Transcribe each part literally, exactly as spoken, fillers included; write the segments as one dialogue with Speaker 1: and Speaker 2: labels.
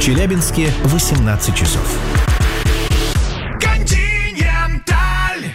Speaker 1: Челябинске восемнадцать часов.
Speaker 2: Континенталь.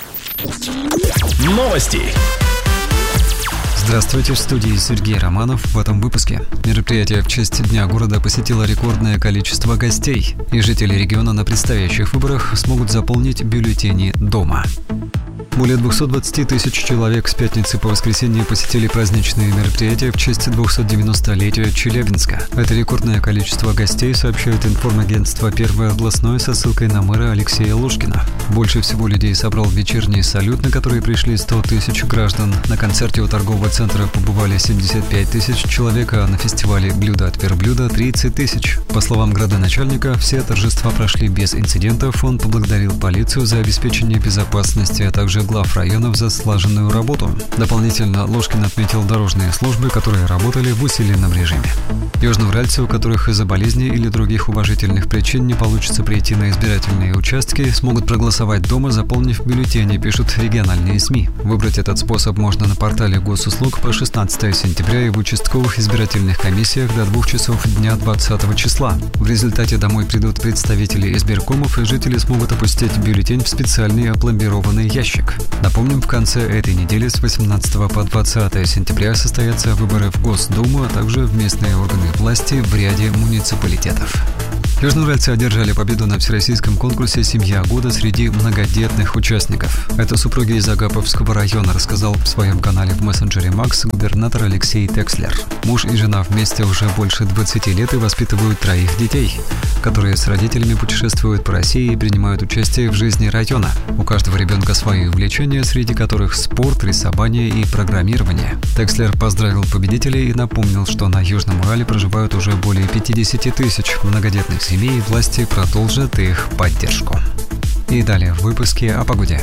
Speaker 1: Новости.
Speaker 3: Здравствуйте, в студии Сергей Романов. В этом выпуске. Мероприятие в честь Дня города посетило рекордное количество гостей, и жители региона на предстоящих выборах смогут заполнить бюллетени дома. Более двухсот двадцати тысяч человек с пятницы по воскресенье посетили праздничные мероприятия в честь двухсотдевяностолетия Челябинска. Это рекордное количество гостей, сообщает информагентство «Первое областное» со ссылкой на мэра Алексея Лушкина. Больше всего людей собрал вечерний салют, на который пришли сто тысяч граждан. На концерте у торгового центра побывали семьдесят пять тысяч человек, а на фестивале «Блюдо от верблюда» тридцать тысяч. По словам градоначальника, все торжества прошли без инцидентов. Он поблагодарил полицию за обеспечение безопасности, а также глав районов за слаженную работу. Дополнительно Ложкин отметил дорожные службы, которые работали в усиленном режиме. Южноуральцы, у которых из-за болезни или других уважительных причин не получится прийти на избирательные участки, смогут проголосовать дома, заполнив бюллетени, пишут региональные СМИ. Выбрать этот способ можно на портале госуслуг по шестнадцатого сентября и в участковых избирательных комиссиях до двух часов дня двадцатого числа. В результате домой придут представители избиркомов, и жители смогут опустить бюллетень в специальный опломбированный ящик. Напомним, в конце этой недели с восемнадцатого по двадцатое сентября состоятся выборы в Госдуму, а также в местные органы власти в ряде муниципалитетов. Южноуральцы одержали победу на всероссийском конкурсе «Семья года» среди многодетных участников. Это супруги из Агаповского района, рассказал в своем канале в мессенджере Макс губернатор Алексей Текслер. Муж и жена вместе уже больше двадцати лет и воспитывают троих детей, которые с родителями путешествуют по России и принимают участие в жизни района. У каждого ребенка свои увлечения, среди которых спорт, рисование и программирование. Текслер поздравил победителей и напомнил, что на Южном Урале проживают уже более пятидесяти тысяч многодетных семей, и власти продолжат их поддержку. И далее в выпуске о погоде.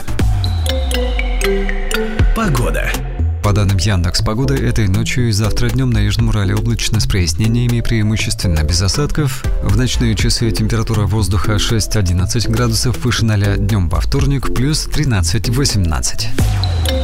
Speaker 1: Погода.
Speaker 3: По данным Яндекс.Погоды, этой ночью и завтра днем на Южном Урале облачно с прояснениями, преимущественно без осадков. В ночные часы температура воздуха шесть-одиннадцать градусов, выше ноля, днем по вторник плюс тринадцать-восемнадцать.